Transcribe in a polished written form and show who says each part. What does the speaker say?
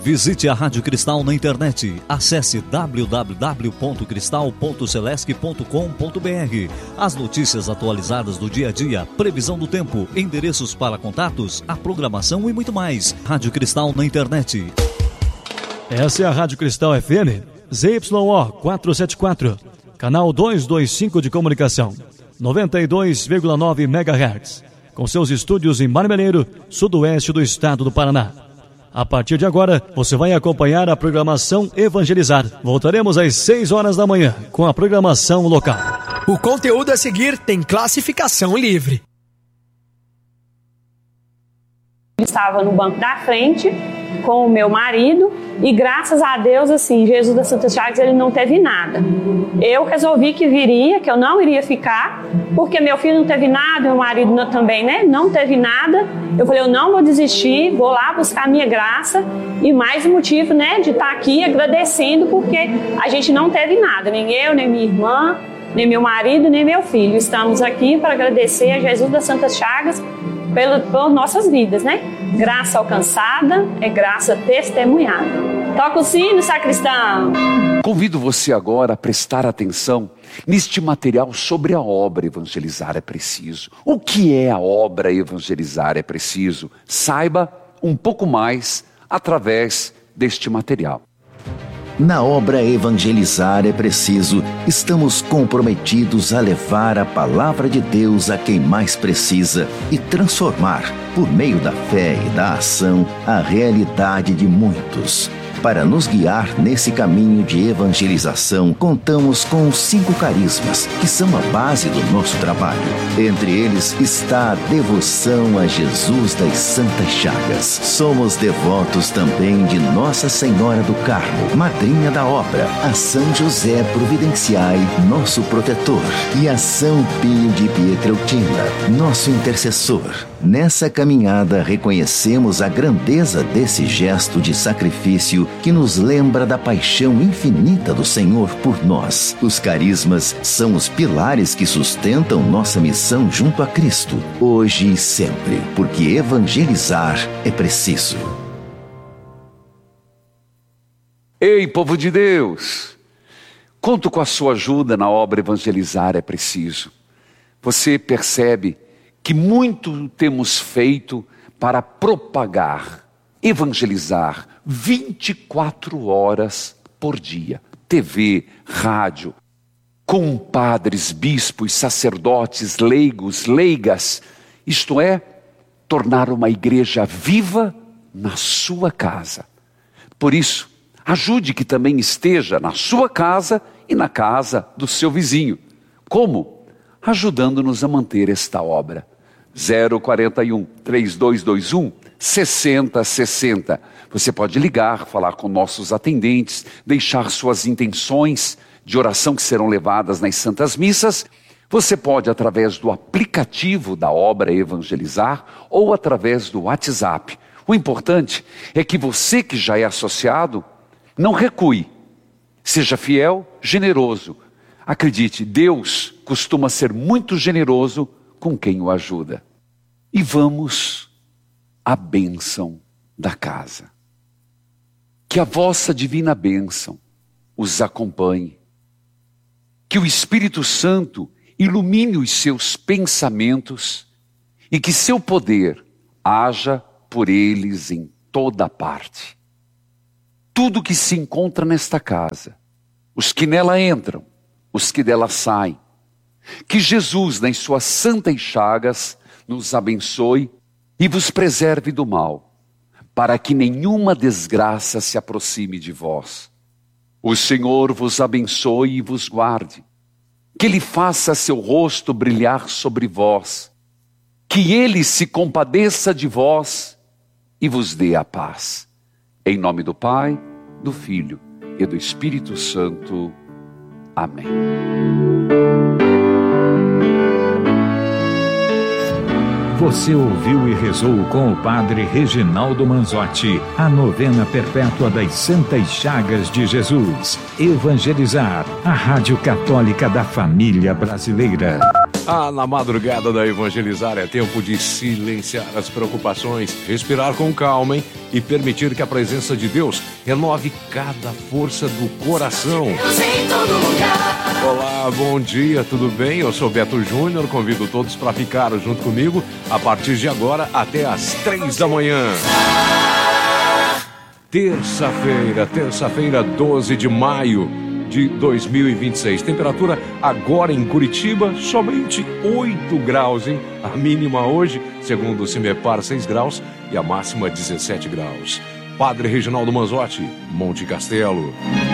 Speaker 1: Visite a Rádio Cristal na internet. Acesse www.cristal.celesc.com.br. As notícias atualizadas do dia a dia, previsão do tempo, endereços para contatos, a programação e muito mais. Rádio Cristal na internet.
Speaker 2: Essa é a Rádio Cristal FM, ZYO 474, canal 225 de comunicação, 92,9 MHz, com seus estúdios em Marmeleiro, sudoeste do estado do Paraná. A partir de agora, você vai acompanhar a programação Evangelizar. Voltaremos às 6 horas da manhã com a programação local.
Speaker 3: O conteúdo a seguir tem classificação livre.
Speaker 4: Estava no banco da frente com o meu marido e graças a Deus, assim, Jesus da Santa Chagas, ele não teve nada. Eu resolvi que viria, que eu não iria ficar, porque meu filho não teve nada, meu marido também, né? Não teve nada. Eu falei, eu não vou desistir, vou lá buscar a minha graça. E mais um motivo, né, de estar aqui agradecendo, porque a gente não teve nada, nem eu, nem minha irmã, nem meu marido, nem meu filho. Estamos aqui para agradecer a Jesus das Santas Chagas pelas nossas vidas, né? Graça alcançada é graça testemunhada. Toca o sino, sacristão.
Speaker 5: Convido você agora a prestar atenção neste material sobre a obra Evangelizar é Preciso. O que é a obra Evangelizar é Preciso? Saiba um pouco mais através deste material.
Speaker 6: Na obra Evangelizar é Preciso, estamos comprometidos a levar a palavra de Deus a quem mais precisa e transformar, por meio da fé e da ação, a realidade de muitos. Para nos guiar nesse caminho de evangelização, contamos com 5 carismas, que são a base do nosso trabalho. Entre eles está a devoção a Jesus das Santas Chagas. Somos devotos também de Nossa Senhora do Carmo, madrinha da obra, a São José Providenciai, nosso protetor, e a São Pio de Pietrelcina, nosso intercessor. Nessa caminhada, reconhecemos a grandeza desse gesto de sacrifício que nos lembra da paixão infinita do Senhor por nós. Os carismas são os pilares que sustentam nossa missão junto a Cristo, hoje e sempre, porque evangelizar é preciso.
Speaker 5: Ei, povo de Deus! Conto com a sua ajuda na obra Evangelizar é Preciso. Você percebe que muito temos feito para propagar, evangelizar 24 horas por dia. TV, rádio, com padres, bispos, sacerdotes, leigos, leigas. Isto é, tornar uma igreja viva na sua casa. Por isso, ajude que também esteja na sua casa e na casa do seu vizinho. Como? Ajudando-nos a manter esta obra. 041 3221 6060. Você pode ligar, falar com nossos atendentes, deixar suas intenções de oração que serão levadas nas Santas Missas. Você pode através do aplicativo da obra Evangelizar ou através do WhatsApp. O importante é que você que já é associado, não recue. Seja fiel, generoso. Acredite, Deus costuma ser muito generoso com quem o ajuda. E vamos à bênção da casa. Que a vossa divina bênção os acompanhe. Que o Espírito Santo ilumine os seus pensamentos e que seu poder haja por eles em toda parte. Tudo que se encontra nesta casa, os que nela entram, os que dela saem, que Jesus, nas suas santas chagas, nos abençoe e vos preserve do mal, para que nenhuma desgraça se aproxime de vós. O Senhor vos abençoe e vos guarde, que Ele faça seu rosto brilhar sobre vós, que Ele se compadeça de vós e vos dê a paz. Em nome do Pai, do Filho e do Espírito Santo. Amém.
Speaker 7: Você ouviu e rezou com o Padre Reginaldo Manzotti a novena perpétua das Santas Chagas de Jesus. Evangelizar, a Rádio Católica da Família Brasileira.
Speaker 8: Na madrugada da Evangelizar é tempo de silenciar as preocupações, respirar com calma, hein? E permitir que a presença de Deus renove cada força do coração. Olá, bom dia, tudo bem? Eu sou Beto Júnior, convido todos para ficar junto comigo a partir de agora até às 3 da manhã. Terça-feira, 12 de maio de 2026. Temperatura agora em Curitiba, somente 8 graus, hein? A mínima hoje, segundo o CIMEPAR, 6 graus e a máxima 17 graus. Padre Reginaldo Manzotti, Monte Castelo.